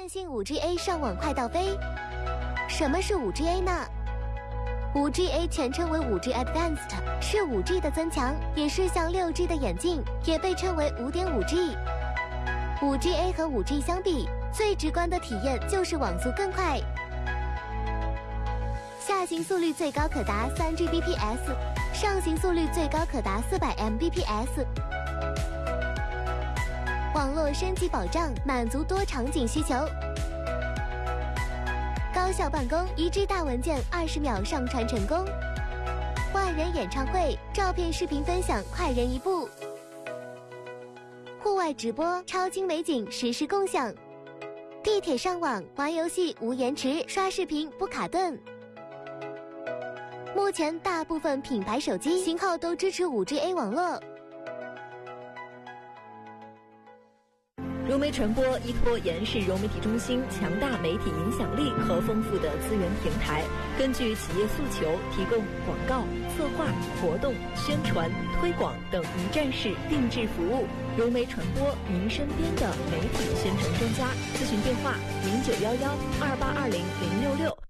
担心 5G-A 上网快到飞。什么是 5G-A 呢？ 5G-A 全称为 5G Advanced， 是 5G 的增强，也是向 6G 的演进，也被称为 5.5G。 5G-A 和 5G 相比，最直观的体验就是网速更快，下行速率最高可达 3Gbps， 上行速率最高可达400 Mbps。 网络升级保障，满足多场景需求。高效办公，1G 大文件20秒上传成功。万人演唱会，照片视频分享快人一步。户外直播，超清美景实时共享。地铁上网，玩游戏无延迟，刷视频不卡顿。目前大部分品牌手机型号都支持 5G-A 网络。 融媒传播依托延世融媒体中心强大媒体影响力和丰富的资源平台，根据企业诉求提供广告、策划、活动、宣传、推广等一站式定制服务。融媒传播，您身边的媒体宣传专家。咨询电话：091128200666。